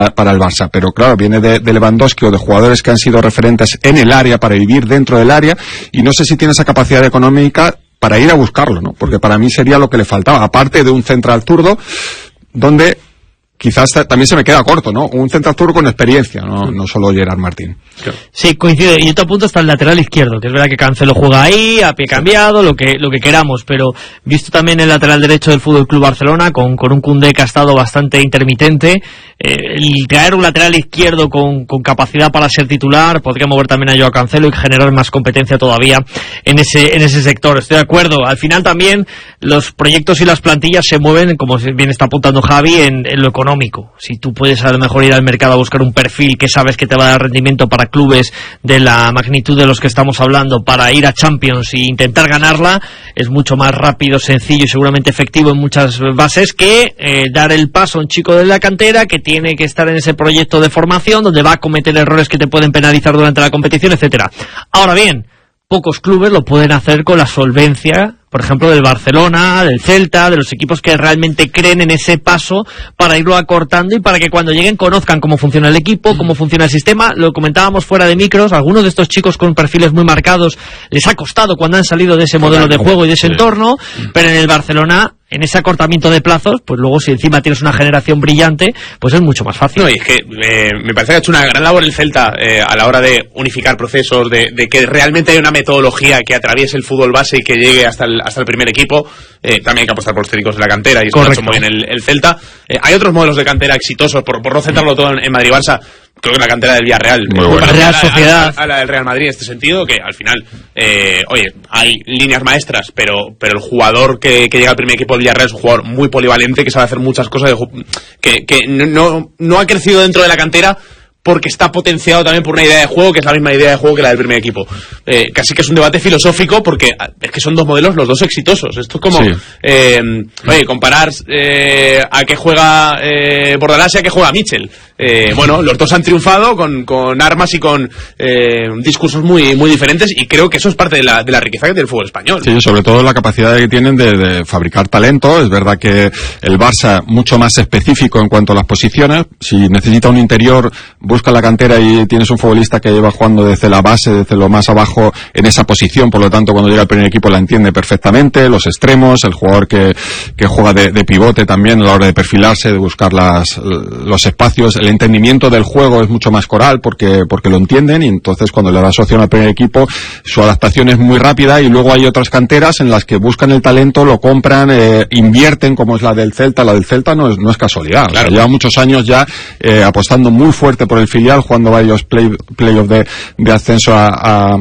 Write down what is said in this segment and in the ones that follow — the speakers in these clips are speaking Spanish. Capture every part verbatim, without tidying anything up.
para el Barça, pero claro, viene de, de Lewandowski o de jugadores que han sido referentes en el área, para vivir dentro del área, y no sé si tiene esa capacidad económica para ir a buscarlo, ¿no? Porque para mí sería lo que le faltaba, aparte de un central zurdo, donde quizás también se me queda corto, ¿no? Un central zurdo con experiencia, no, no solo Gerard Martín. Sí, coincide. Y otro punto está el lateral izquierdo, que es verdad que Cancelo juega ahí, a pie cambiado, lo que lo que queramos, pero visto también el lateral derecho del Fútbol Club Barcelona, con, con un Koundé que ha estado bastante intermitente, eh, el traer un lateral izquierdo con, con capacidad para ser titular, podría mover también a Joao Cancelo y generar más competencia todavía en ese en ese sector. Estoy de acuerdo. Al final también los proyectos y las plantillas se mueven, como bien está apuntando Javi, en, en lo económico. Si tú puedes a lo mejor ir al mercado a buscar un perfil que sabes que te va a dar rendimiento para clubes de la magnitud de los que estamos hablando, para ir a Champions e intentar ganarla, es mucho más rápido, sencillo y seguramente efectivo en muchas bases que eh, dar el paso a un chico de la cantera que tiene que estar en ese proyecto de formación donde va a cometer errores que te pueden penalizar durante la competición, etcétera. Ahora bien, pocos clubes lo pueden hacer con la solvencia, por ejemplo, del Barcelona, del Celta, de los equipos que realmente creen en ese paso para irlo acortando y para que cuando lleguen conozcan cómo funciona el equipo, cómo funciona el sistema. Lo comentábamos fuera de micros, algunos de estos chicos con perfiles muy marcados les ha costado cuando han salido de ese modelo de juego y de ese entorno, pero en el Barcelona, en ese acortamiento de plazos, pues luego si encima tienes una generación brillante, pues es mucho más fácil. No, y es que eh, me parece que ha hecho una gran labor el Celta eh, a la hora de unificar procesos, de, de que realmente hay una metodología que atraviese el fútbol base y que llegue hasta el, hasta el primer equipo. Eh, también hay que apostar por los técnicos de la cantera y eso lo ha hecho muy bien el, el Celta. Eh, hay otros modelos de cantera exitosos, por, por no centrarlo todo en, en Madrid-Barça. Creo que la cantera del Villarreal, muy buena. La Real Sociedad, a, a, a la del Real Madrid en este sentido, que al final, eh, oye, hay líneas maestras, pero pero el jugador que, que llega al primer equipo del Villarreal es un jugador muy polivalente, que sabe hacer muchas cosas, que, que no, no ha crecido dentro de la cantera porque está potenciado también por una idea de juego que es la misma idea de juego que la del primer equipo. Eh, casi que es un debate filosófico porque es que son dos modelos los dos exitosos. Esto es como, sí. eh, oye, comparar eh, a qué juega eh, Bordalás y a qué juega Mitchell. Eh, bueno, los dos han triunfado con, con armas y con eh, discursos muy muy diferentes y creo que eso es parte de la, de la riqueza que tiene el fútbol español. Sí, sobre todo la capacidad que tienen de, de fabricar talento. Es verdad que el Barça mucho más específico en cuanto a las posiciones. Si necesita un interior, busca la cantera y tienes un futbolista que lleva jugando desde la base, desde lo más abajo en esa posición, por lo tanto cuando llega al primer equipo la entiende perfectamente, los extremos, el jugador que, que juega de, de pivote también a la hora de perfilarse, de buscar las, los espacios, el entendimiento del juego es mucho más coral porque, porque lo entienden y entonces cuando le das opción al primer equipo su adaptación es muy rápida y luego hay otras canteras en las que buscan el talento, lo compran, eh, invierten como es la del Celta, la del Celta no es, no es casualidad, claro. O sea, lleva muchos años ya eh, apostando muy fuerte por el filial, jugando varios play, playoffs de, de ascenso a, a,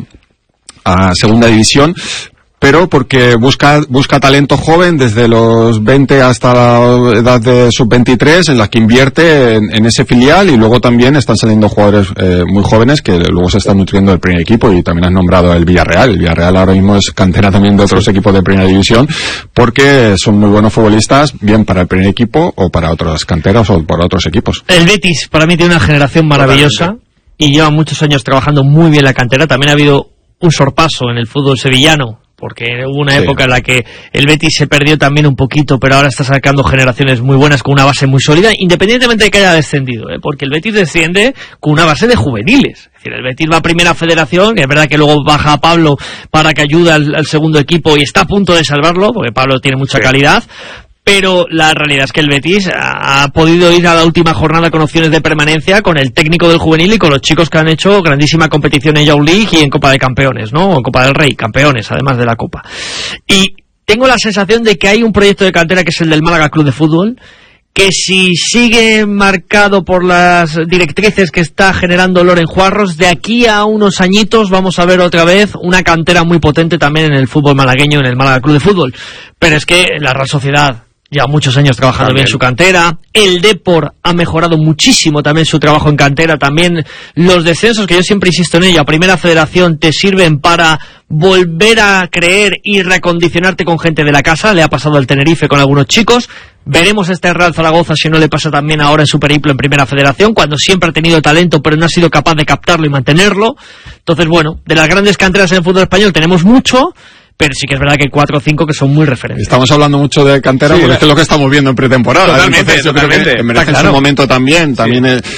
a segunda división, pero porque busca busca talento joven desde los veinte hasta la edad de sub veintitrés en las que invierte en, en ese filial y luego también están saliendo jugadores eh, muy jóvenes que luego se están nutriendo del primer equipo y también has nombrado el Villarreal. El Villarreal ahora mismo es cantera también de otros sí. equipos de primera división porque son muy buenos futbolistas, bien para el primer equipo o para otras canteras o para otros equipos. El Betis para mí tiene una generación maravillosa Totalmente. Y lleva muchos años trabajando muy bien la cantera. También ha habido un sorpaso en el fútbol sevillano, porque hubo una sí. época en la que el Betis se perdió también un poquito, pero ahora está sacando generaciones muy buenas con una base muy sólida, independientemente de que haya descendido, ¿eh? Porque el Betis desciende con una base de juveniles. Es decir, el Betis va a primera federación, que es verdad que luego baja a Pablo para que ayude al, al segundo equipo y está a punto de salvarlo, porque Pablo tiene mucha sí. calidad. Pero la realidad es que el Betis ha podido ir a la última jornada con opciones de permanencia con el técnico del juvenil y con los chicos que han hecho grandísima competición en Youth League y en Copa de Campeones, ¿no? O en Copa del Rey, campeones, además de la Copa. Y tengo la sensación de que hay un proyecto de cantera que es el del Málaga Club de Fútbol, que si sigue marcado por las directrices que está generando Loren Juarros, de aquí a unos añitos vamos a ver otra vez una cantera muy potente también en el fútbol malagueño, en el Málaga Club de Fútbol. Pero es que la Real Sociedad lleva muchos años trabajando también bien su cantera. El Depor ha mejorado muchísimo también su trabajo en cantera. También los descensos, que yo siempre insisto en ello, a Primera Federación te sirven para volver a creer y recondicionarte con gente de la casa. Le ha pasado al Tenerife con algunos chicos. Veremos este Real Zaragoza si no le pasa también ahora en su periplo en Primera Federación, cuando siempre ha tenido talento pero no ha sido capaz de captarlo y mantenerlo. Entonces, bueno, de las grandes canteras en el fútbol español tenemos mucho, pero sí que es verdad que hay cuatro o cinco que son muy referentes. Estamos hablando mucho de cantera sí, porque es lo que estamos viendo en pretemporada. Totalmente, Entonces, yo totalmente. creo que merece claro. su momento también. También sí.